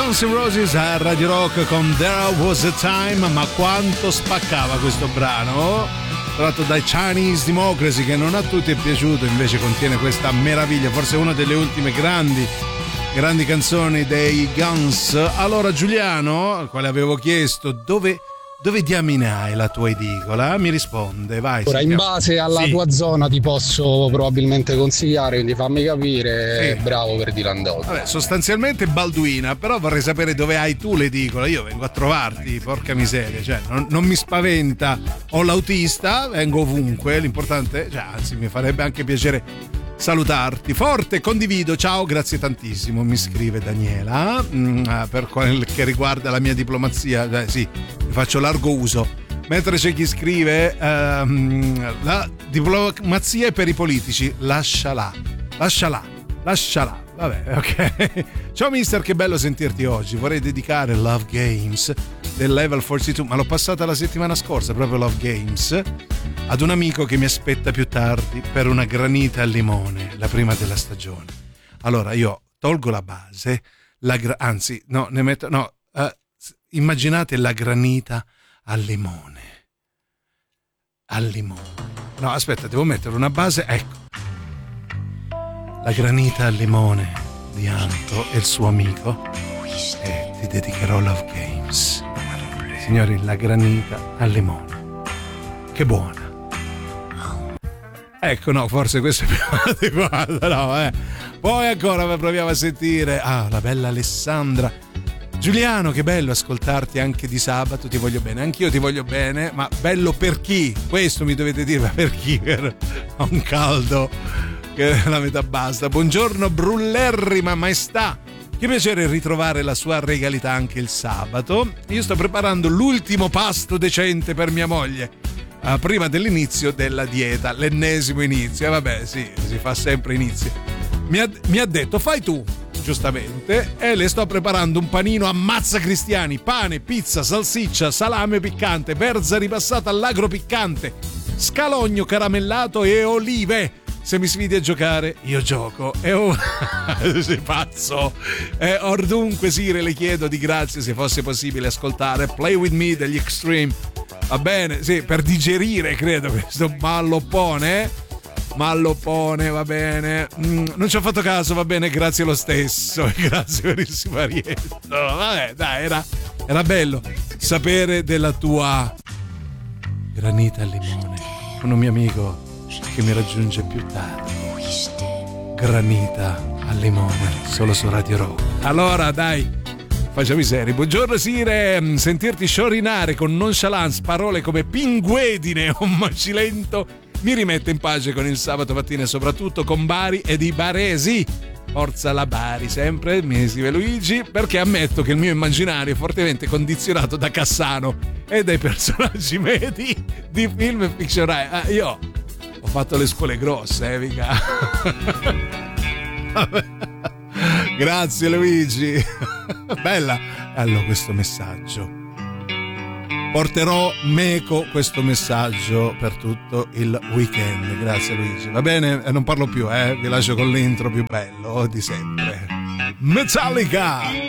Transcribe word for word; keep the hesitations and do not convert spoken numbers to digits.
Guns N' Roses a Radio Rock con There Was a Time. Ma quanto spaccava questo brano, tratto dai Chinese Democracy, che non a tutti è piaciuto, invece contiene questa meraviglia, forse una delle ultime grandi grandi canzoni dei Guns. Allora Giuliano, al quale avevo chiesto dove Dove diamine hai la tua edicola? Mi risponde, vai. Ora, in base alla sì. tua zona ti posso probabilmente consigliare, quindi fammi capire. Sì. Bravo per Dilandot. Vabbè, sostanzialmente Balduina, però vorrei sapere dove hai tu l'edicola. Io vengo a trovarti, porca miseria, cioè non, non mi spaventa. Ho l'autista, vengo ovunque, l'importante, cioè, anzi mi farebbe anche piacere salutarti. Forte, condivido, ciao, grazie tantissimo, mi scrive Daniela. Mm, per quel che riguarda la mia diplomazia, eh, sì, ne faccio largo uso. Mentre c'è chi scrive ehm, la diplomazia è per i politici, lasciala, lasciala, lasciala. Vabbè, ok. Ciao mister, che bello sentirti oggi. Vorrei dedicare Love Games del Level quarantadue, ma l'ho passata la settimana scorsa, proprio Love Games, ad un amico che mi aspetta più tardi per una granita al limone, la prima della stagione. Allora io tolgo la base, la gra- anzi no, ne metto no, uh, immaginate la granita al limone. Al limone. No, aspetta, devo mettere una base, ecco. La granita al limone di Anto e il suo amico, e ti dedicherò Love Games. Signori, la granita al limone. Che buona. Ecco, no, forse questo è più adeguato, no, eh. Poi ancora proviamo a sentire, ah, la bella Alessandra. Giuliano, che bello ascoltarti anche di sabato, ti voglio bene, anch'io ti voglio bene, ma bello per chi? Questo mi dovete dire, ma per chi? Per un caldo che la metà basta. Buongiorno brullerrima maestà, che piacere ritrovare la sua regalità anche il sabato. Io sto preparando l'ultimo pasto decente per mia moglie, Uh, prima dell'inizio della dieta, l'ennesimo inizio, e eh, vabbè sì, si fa sempre inizio. Mi ha, mi ha detto fai tu, giustamente, e le sto preparando un panino ammazza cristiani, pane, pizza, salsiccia, salame piccante, verza ripassata all'agro piccante, scalogno caramellato e olive. Se mi sfidi a giocare, io gioco. E oh, sei pazzo. E or dunque Sire, le chiedo di grazia se fosse possibile ascoltare Play With Me degli Extreme. Va bene, sì, per digerire, credo, questo malloppone. Malloppone, va bene. Mm, non ci ho fatto caso, va bene, grazie lo stesso. Grazie per il siparietto. Vabbè, dai, era, era bello sapere della tua granita al limone con un mio amico che mi raggiunge più tardi. Granita al limone, solo su Radio Rock. Allora, dai, facciamo i seri. Buongiorno Sire, sentirti sciorinare con nonchalance parole come pinguedine o macilento mi rimette in pace con il sabato mattina e soprattutto con Bari ed i baresi. Forza la Bari, sempre, mi scrive Luigi, perché ammetto che il mio immaginario è fortemente condizionato da Cassano e dai personaggi medi di film e fiction Rai. Ah, io ho fatto le scuole grosse, eh, mica. Grazie Luigi. Bella. Allora, questo messaggio porterò meco questo messaggio per tutto il weekend. Grazie Luigi. Va bene? Non parlo più, eh. Vi lascio con l'intro più bello di sempre. Metallica.